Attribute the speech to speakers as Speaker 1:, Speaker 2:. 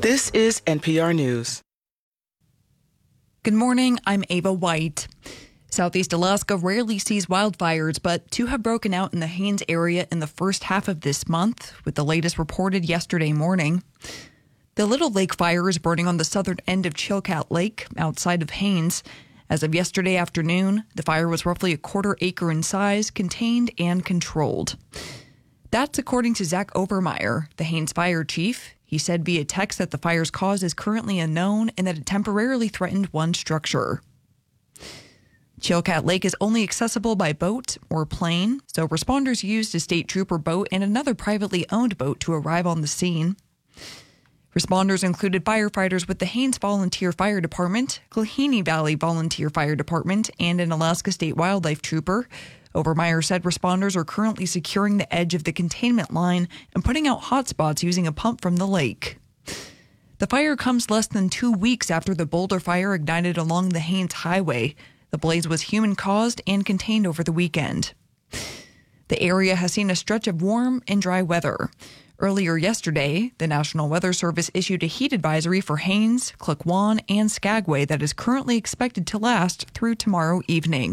Speaker 1: This is NPR News.
Speaker 2: Good morning, I'm Ava White. Southeast Alaska rarely sees wildfires, but two have broken out in the Haines area in the first half of this month, with the latest reported yesterday morning. The Little Lake fire is burning on the southern end of Chilkat Lake, outside of Haines. As of yesterday afternoon, the fire was roughly a quarter acre in size, contained and controlled. That's according to Zach Obermeyer, the Haines fire chief. He said via text that the fire's cause is currently unknown and that it temporarily threatened one structure. Chilkat Lake is only accessible by boat or plane, so responders used a state trooper boat and another privately owned boat to arrive on the scene. Responders included firefighters with the Haines Volunteer Fire Department, Klahini Valley Volunteer Fire Department, and an Alaska State Wildlife Trooper. Obermeyer said responders are currently securing the edge of the containment line and putting out hotspots using a pump from the lake. The fire comes less than 2 weeks after the Boulder fire ignited along the Haines Highway. The blaze was human-caused and contained over the weekend. The area has seen a stretch of warm and dry weather. Earlier yesterday, the National Weather Service issued a heat advisory for Haines, Klukwan, and Skagway that is currently expected to last through tomorrow evening.